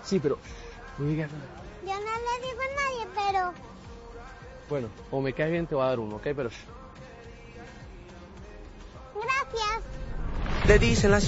Sí, pero... no digas nada. Yo no le digo a nadie, pero... Bueno, o me caes bien te voy a dar uno, ¿ok? Pero... Gracias. Le dicen la